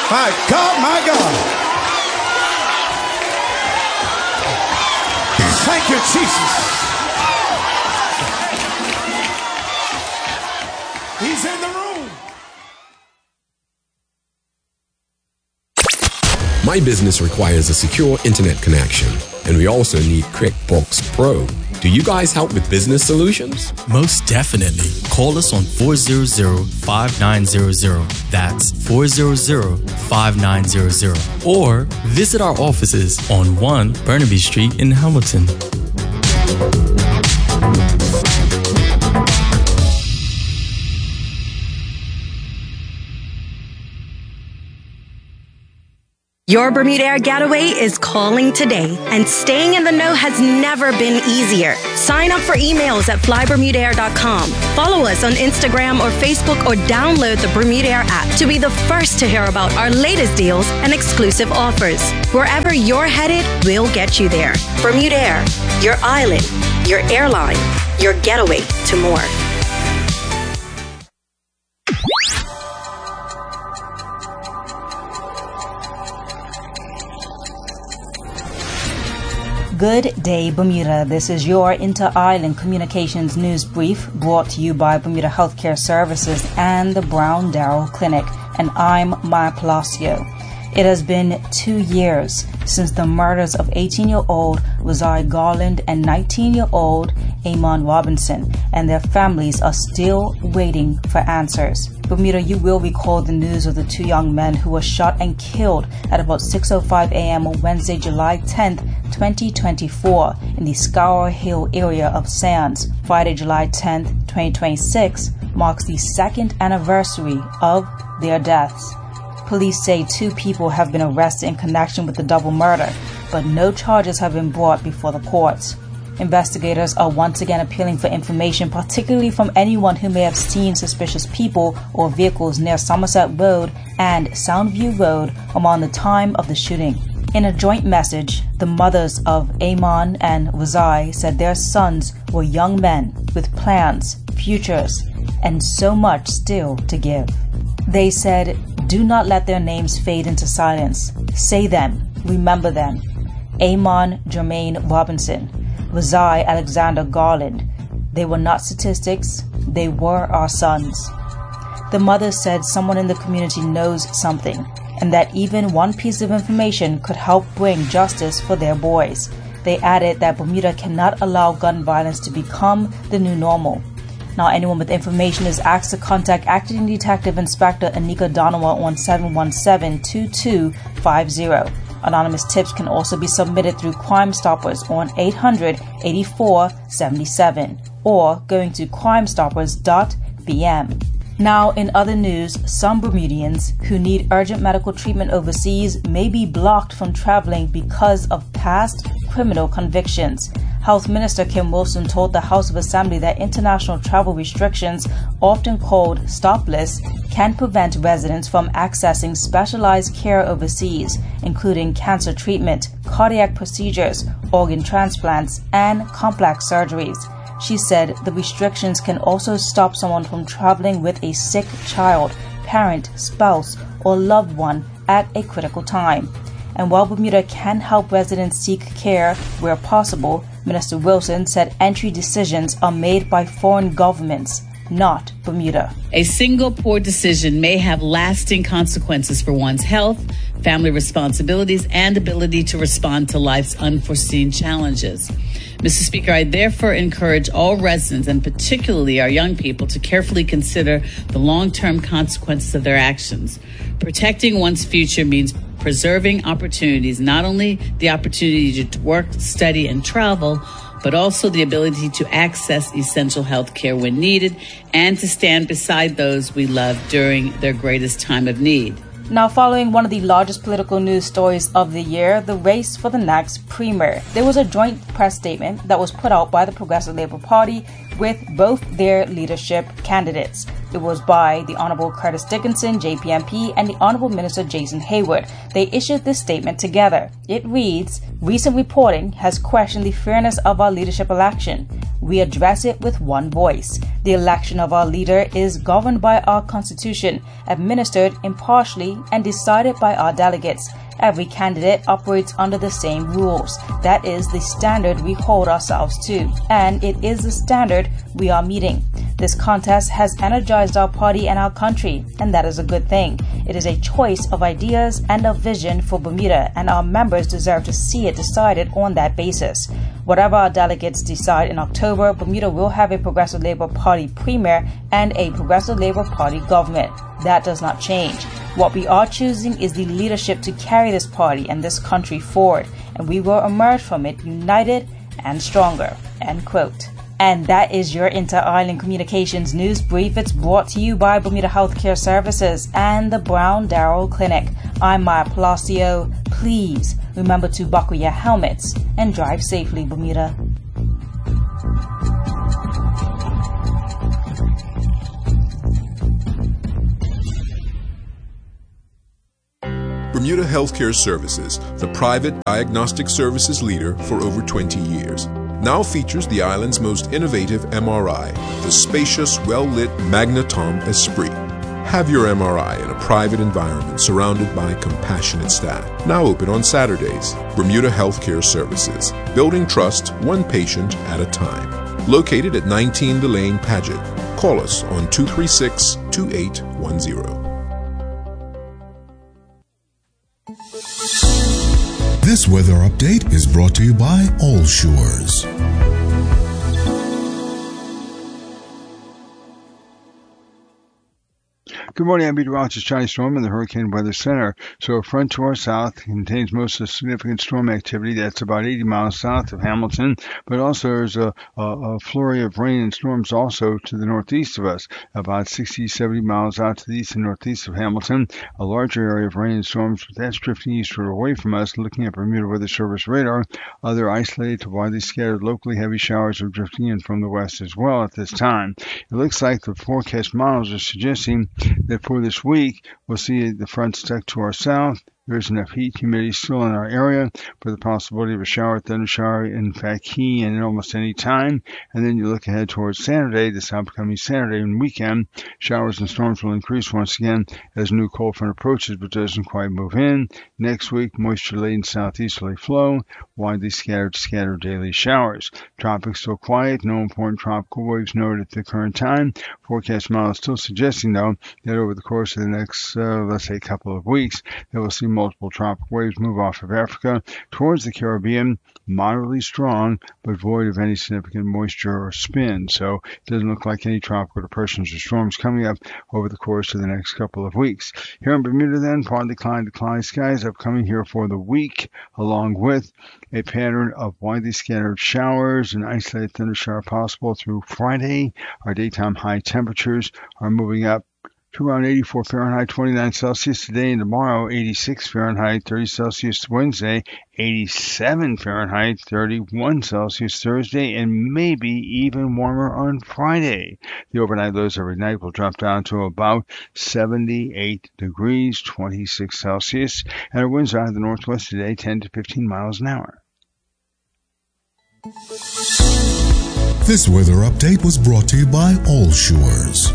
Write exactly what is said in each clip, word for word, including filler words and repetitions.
My God, my God. Thank you, Jesus. He's in the room. My business requires a secure internet connection, and we also need QuickBooks Pro. Do you guys help with business solutions? Most definitely. Call us on four hundred, five nine hundred. That's four hundred, five nine hundred. Or visit our offices on one Burnaby Street in Hamilton. Your Bermuda Air Getaway is calling today, and staying in the know has never been easier. Sign up for emails at fly bermuda air dot com. Follow us on Instagram or Facebook, or download the Bermuda Air app to be the first to hear about our latest deals and exclusive offers. Wherever you're headed, we'll get you there. Bermuda Air, your island, your airline, your getaway to more. Good day, Bermuda. This is your Inter-Island Communications News Brief, brought to you by Bermuda Healthcare Services and the Brown Darrell Clinic, and I'm Maya Palacio. It has been two years since the murders of eighteen-year-old Rosai Garland and nineteen-year-old Amon Robinson, and their families are still waiting for answers. Bermuda, you will recall the news of the two young men who were shot and killed at about six oh five a.m. on Wednesday, July tenth, twenty twenty-four, in the Scour Hill area of Sands. Friday, July tenth, twenty twenty-six, marks the second anniversary of their deaths. Police say two people have been arrested in connection with the double murder, but no charges have been brought before the courts. Investigators are once again appealing for information, particularly from anyone who may have seen suspicious people or vehicles near Somerset Road and Soundview Road around the time of the shooting. In a joint message, the mothers of Amon and Rosai said their sons were young men with plans, futures, and so much still to give. They said, "Do not let their names fade into silence. Say them, remember them. Amon Jermaine Robinson, Rosai Alexander Garland. They were not statistics, they were our sons." The mother said someone in the community knows something, and that even one piece of information could help bring justice for their boys. They added that Bermuda cannot allow gun violence to become the new normal. Now, anyone with information is asked to contact Acting Detective Inspector Anika Donowa on seven one seven, two two five zero. Anonymous tips can also be submitted through Crime Stoppers on eight hundred, eighty-four, seventy-seven or going to crime stoppers dot b m. Now, in other news, some Bermudians who need urgent medical treatment overseas may be blocked from traveling because of past criminal convictions. Health Minister Kim Wilson told the House of Assembly that international travel restrictions, often called stop lists, can prevent residents from accessing specialized care overseas, including cancer treatment, cardiac procedures, organ transplants, and complex surgeries. She said the restrictions can also stop someone from traveling with a sick child, parent, spouse, or loved one at a critical time. And while Bermuda can help residents seek care where possible, Minister Wilson said entry decisions are made by foreign governments, not Bermuda. A single poor decision may have lasting consequences for one's health, family responsibilities, and ability to respond to life's unforeseen challenges. Mister Speaker, I therefore encourage all residents, and particularly our young people, to carefully consider the long-term consequences of their actions. Protecting one's future means preserving opportunities, not only the opportunity to work, study, and travel, but also the ability to access essential health care when needed and to stand beside those we love during their greatest time of need. Now, following one of the largest political news stories of the year, the race for the next premier, there was a joint press statement that was put out by the Progressive Labour Party with both their leadership candidates. It was by the Honorable Curtis Dickinson, J P M P, and the Honorable Minister Jason Hayward. They issued this statement together. It reads, "Recent reporting has questioned the fairness of our leadership election. We address it with one voice. The election of our leader is governed by our Constitution, administered impartially, and decided by our delegates. Every candidate operates under the same rules. That is the standard we hold ourselves to, and it is the standard we are meeting. This contest has energized our party and our country, and that is a good thing. It is a choice of ideas and a vision for Bermuda, and our members deserve to see it decided on that basis. Whatever our delegates decide in October, Bermuda will have a Progressive Labour Party premier and a Progressive Labour Party government. That does not change. What we are choosing is the leadership to carry this party and this country forward, and we will emerge from it united and stronger." End quote. And that is your Inter-Island Communications News Brief. It's brought to you by Bermuda Healthcare Services and the Brown Darrell Clinic. I'm Maya Palacio. Please remember to buckle your helmets and drive safely, Bermuda. Bermuda Healthcare Services, the private diagnostic services leader for over twenty years, now features the island's most innovative M R I, the spacious, well-lit Magnetom Esprit. Have your M R I in a private environment surrounded by compassionate staff. Now open on Saturdays. Bermuda Healthcare Services, building trust one patient at a time. Located at nineteen Delane Paget. Call us on two three six, two eight one zero. This weather update is brought to you by All Shores. Good morning, I'm meteorologist Johnny Storm in the Hurricane Weather Center. So a front to our south contains most of the significant storm activity. That's about eighty miles south of Hamilton, but also there's a, a, a flurry of rain and storms also to the northeast of us, about sixty, seventy miles out to the east and northeast of Hamilton. A larger area of rain and storms, but that's drifting eastward away from us. Looking at Bermuda Weather Service radar, other isolated to widely scattered locally heavy showers are drifting in from the west as well at this time. It looks like the forecast models are suggesting that for this week, we'll see the front stuck to our south. There's enough heat, humidity still in our area for the possibility of a shower, thunder shower, in fact, key in almost any time. And then you look ahead towards Saturday, this upcoming Saturday and weekend. Showers and storms will increase once again as new cold front approaches, but doesn't quite move in. Next week, moisture-laden southeasterly flow, widely scattered, scattered daily showers. Tropics still quiet, no important tropical waves noted at the current time. Forecast model is still suggesting, though, that over the course of the next, uh, let's say, couple of weeks, that we'll see multiple tropical waves move off of Africa towards the Caribbean, moderately strong, but void of any significant moisture or spin. So it doesn't look like any tropical depressions or storms coming up over the course of the next couple of weeks. Here in Bermuda, then, partly cloudy to cloudy skies upcoming here for the week, along with a pattern of widely scattered showers and isolated thunder shower possible through Friday. Our daytime high temperatures are moving up to around eighty-four Fahrenheit, twenty-nine Celsius today, and tomorrow eighty-six Fahrenheit, thirty Celsius Wednesday, eighty-seven Fahrenheit, thirty-one Celsius Thursday, and maybe even warmer on Friday. The overnight lows every night will drop down to about seventy-eight degrees, twenty-six Celsius, and our winds out of the northwest today, ten to fifteen miles an hour. This weather update was brought to you by All Shores.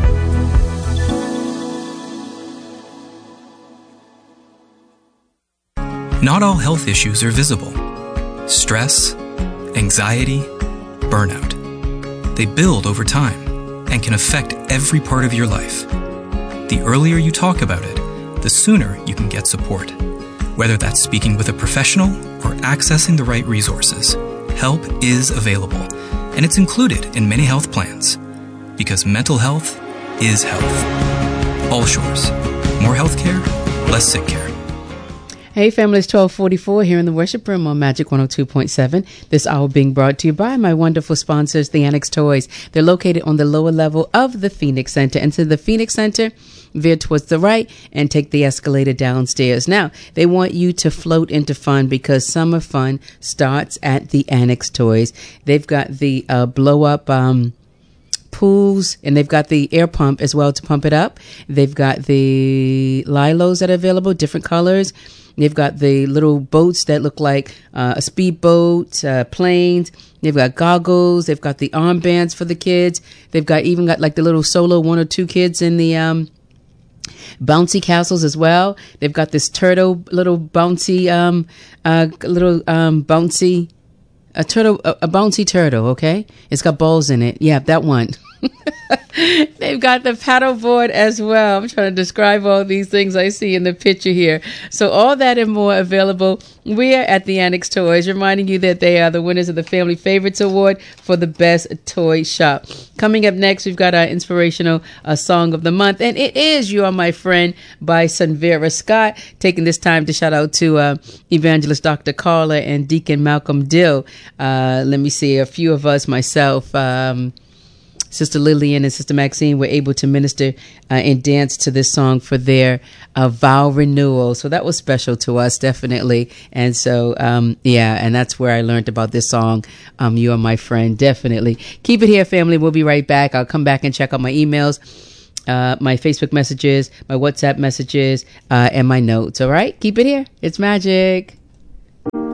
Not all health issues are visible. Stress, anxiety, burnout. They build over time and can affect every part of your life. The earlier you talk about it, the sooner you can get support. Whether that's speaking with a professional or accessing the right resources, help is available, and it's included in many health plans. Because mental health is health. All Shores. More healthcare, less sick care. Hey family, it's twelve forty-four here in the worship room on Magic one oh two point seven. This hour being brought to you by my wonderful sponsors, the Annex Toys. They're located on the lower level of the Phoenix Center. Enter the Phoenix Center, veer towards the right, and take the escalator downstairs. Now, they want you to float into fun because summer fun starts at the Annex Toys. They've got the uh, blow-up um pools, and they've got the air pump as well to pump it up. They've got the Lilos that are available, different colors. They've got the little boats that look like uh, a speedboat, uh, planes. They've got goggles. They've got the armbands for the kids. They've got even got like the little solo one or two kids in the um, bouncy castles as well. They've got this turtle, little bouncy, um, uh, little um, bouncy, a turtle, a, a bouncy turtle. Okay, it's got balls in it. Yeah, that one. They've got the paddleboard as well. I'm trying to describe all these things I see in the picture here. So all that and more available. We are at the Annex Toys, reminding you that they are the winners of the Family Favorites Award for the best toy shop. Coming up next, we've got our inspirational uh, song of the month, and it is "You Are My Friend" by Sunvera Scott. Taking this time to shout out to uh, Evangelist Doctor Carla and Deacon Malcolm Dill. Uh, let me see, a few of us, myself, um, Sister Lillian and Sister Maxine were able to minister uh, and dance to this song for their uh, vow renewal. So that was special to us, definitely. And so, um, yeah, and that's where I learned about this song, um, "You Are My Friend," definitely. Keep it here, family. We'll be right back. I'll come back and check out my emails, uh, my Facebook messages, my WhatsApp messages, uh, and my notes. All right? Keep it here. It's magic.